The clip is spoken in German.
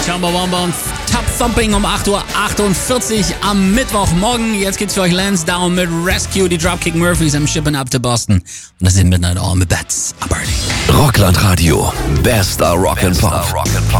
Chumbawamba und Top Thumping um 8:48 Uhr am Mittwochmorgen. Jetzt geht's für euch Lance Down mit Rescue, die Dropkick Murphys am Shipping Up to Boston. Und das sind Midnight All mit Bats. Rockland Radio, bester Rock'n'Pop.